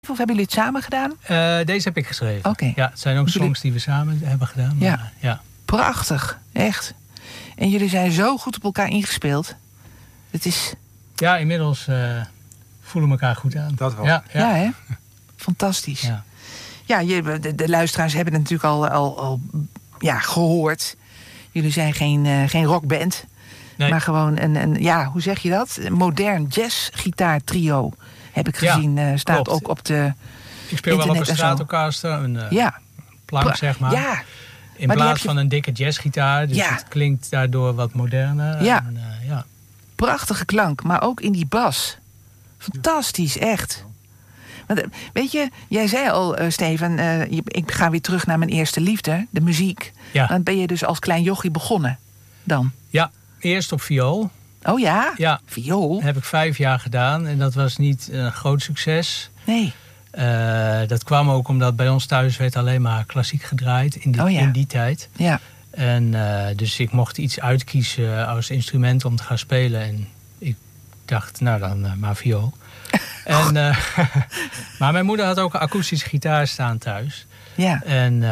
Of hebben jullie het samen gedaan? Deze heb ik geschreven. Oké. Ja, het zijn ook songs die we samen hebben gedaan. Ja. Maar, ja. Prachtig, echt. En jullie zijn zo goed op elkaar ingespeeld. Het is... Ja, inmiddels voelen we elkaar goed aan. Dat wel. Ja, Ja, hè? Fantastisch. Ja, de luisteraars hebben het natuurlijk al gehoord. Jullie zijn geen rockband. Nee. Maar gewoon hoe zeg je dat? Een modern jazzgitaartrio heb ik gezien. Staat klopt. ook op de Ik speel wel op een internet en zo. Stratocaster, een plank zeg maar. Ja, In maar plaats van een dikke jazzgitaar. Dus Ja. het klinkt daardoor wat moderner. Ja. En, prachtige klank. Maar ook in die bas. Fantastisch, echt. Want, weet je, jij zei al, Steven, ik ga weer terug naar mijn eerste liefde, de muziek. Ja. Dan ben je dus als klein jochie begonnen dan. Ja, eerst op viool. Oh ja? Ja. Viool? Dat heb ik 5 jaar gedaan en dat was niet een groot succes. Nee. Dat kwam ook omdat bij ons thuis werd alleen maar klassiek gedraaid in die tijd. Ja. En dus ik mocht iets uitkiezen als instrument om te gaan spelen. En ik dacht, nou dan maar viool. En, maar mijn moeder had ook een akoestische gitaar staan thuis. Ja. En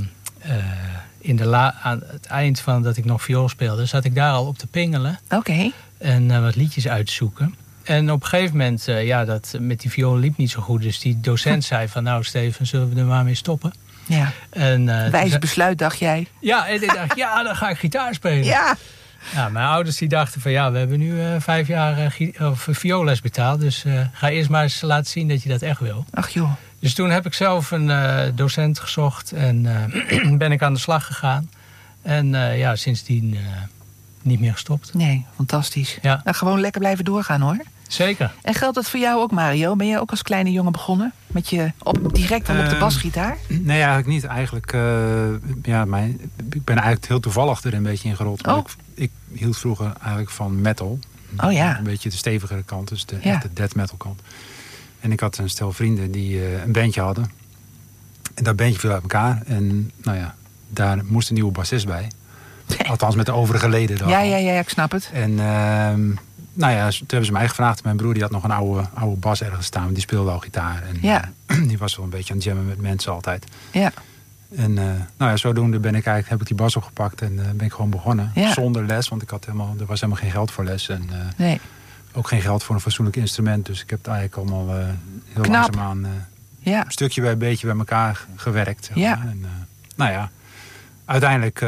aan het eind van dat ik nog viool speelde, zat ik daar al op te pingelen. Oké. En wat liedjes uitzoeken. En op een gegeven moment, dat met die viool liep niet zo goed. Dus die docent zei van, nou Steven, zullen we er maar mee stoppen? Ja. En, Wijs besluit, dacht jij. Ja, en ik dacht, ja, dan ga ik gitaar spelen. Ja. Ja, mijn ouders die dachten van, ja, we hebben nu 5 jaar vioolles betaald. Dus ga eerst maar eens laten zien dat je dat echt wil. Ach joh. Dus toen heb ik zelf een docent gezocht en ben ik aan de slag gegaan. En sindsdien niet meer gestopt. Nee, fantastisch. Ja. Nou, gewoon lekker blijven doorgaan hoor. Zeker. En geldt dat voor jou ook, Mario? Ben je ook als kleine jongen begonnen? Met je direct al op de basgitaar? Nee, eigenlijk niet. Eigenlijk, ik ben eigenlijk heel toevallig er een beetje in gerold. Oh. Ik hield vroeger eigenlijk van metal. Oh ja. Een beetje de stevigere kant, dus de Ja. echte death metal kant. En ik had een stel vrienden die een bandje hadden. En dat bandje viel uit elkaar. En nou ja, daar moest een nieuwe bassist bij. Althans met de overige leden dan. Ja, ik snap het. En toen hebben ze mij gevraagd. Mijn broer die had nog een oude bas ergens staan. Die speelde al gitaar. En die was wel een beetje aan het jammen met mensen altijd. Ja. En zodoende heb ik die bas opgepakt en ben ik gewoon begonnen. Ja. Zonder les, want er was helemaal geen geld voor les. En Nee. ook geen geld voor een fatsoenlijk instrument. Dus ik heb het eigenlijk allemaal heel Knap. langzaamaan Ja. een stukje bij een beetje bij elkaar gewerkt. Zeg Ja. maar. En, uiteindelijk,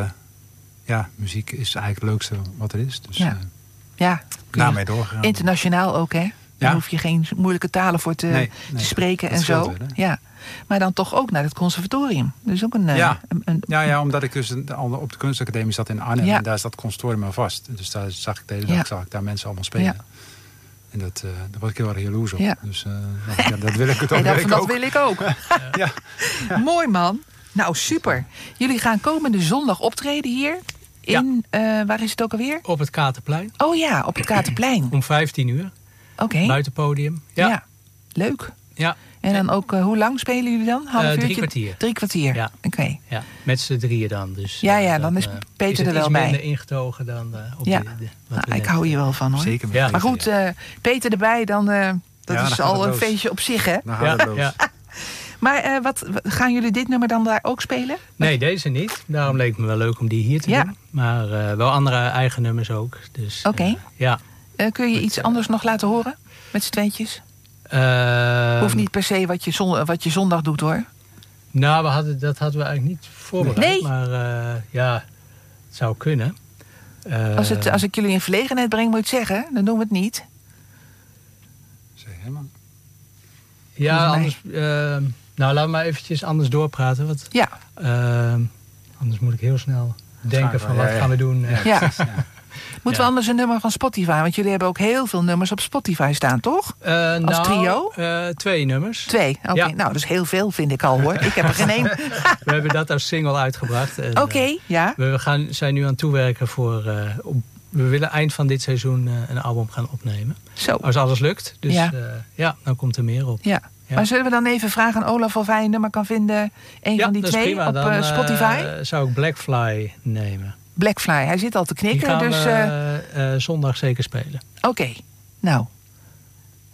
muziek is eigenlijk het leukste wat er is. Dus Ja. daarmee doorgegaan. Internationaal ook, hè? Daar Ja. hoef je geen moeilijke talen voor te spreken dat en zo. scheelt weer, hè? Ja. Maar dan toch ook naar het conservatorium. Dus ook een... Omdat ik dus op de kunstacademie zat in Arnhem. Ja. En daar zat het conservatorium aan vast. Dus daar zag ik de hele dag daar mensen allemaal spelen. Ja. En daar was ik heel erg jaloers op. Ja. Dus dat wil ik het ook. dat wil ik ook. Ja. Mooi man. Nou, super. Jullie gaan komende zondag optreden hier. Waar is het ook alweer? Op het Katerplein. Oh ja, op het Katerplein. Om 15 uur. Oké. Buitenpodium. Ja. Leuk. Ja. En dan ook, hoe lang spelen jullie dan? Half uurtje? 3 kwartier. 3 kwartier. Ja. Oké. Ja. Met z'n drieën dan. Dus, Dan is Peter er wel bij. Is minder ingetogen dan op Ja. wat we Ik net, hou hier wel van hoor. Zeker. Ja. Maar goed, Peter erbij, dan dat is gaat al het een los. feestje op zich, hè? Dan gaat het los. Ja. Maar gaan jullie dit nummer dan daar ook spelen? Nee, deze niet. Daarom leek het me wel leuk om die hier te doen. Maar wel andere eigen nummers ook. Dus, Oké. Ja. Kun je iets anders nog laten horen? Met z'n tweetjes? Hoeft niet per se wat je zondag doet, hoor. Nou, dat hadden we eigenlijk niet voorbereid. Nee. Maar het zou kunnen. Als ik jullie in verlegenheid breng, moet je het zeggen. Dan doen we het niet. Zeg helemaal. Ja, anders... laten we maar eventjes anders doorpraten. Want, Ja. anders moet ik heel snel denken van wat gaan we doen. Ja. Moeten we anders een nummer van Spotify? Want jullie hebben ook heel veel nummers op Spotify staan, toch? Als trio? 2 nummers. 2? Oké. Ja. Nou, dat is heel veel, vind ik al, hoor. Ik heb er geen één. We hebben dat als single uitgebracht. Oké, ja. We zijn nu aan het toewerken voor... we willen eind van dit seizoen een album gaan opnemen. Zo. Als alles lukt. Dus Ja. dan komt er meer op. Ja. Ja. Maar zullen we dan even vragen aan Olaf of hij een nummer kan vinden? Een van die dat is 2 prima. op Dan, Spotify? Zou ik Blackfly nemen. Blackfly, hij zit al te Die knikken. gaan Dus we zondag zeker spelen. oké. Nou,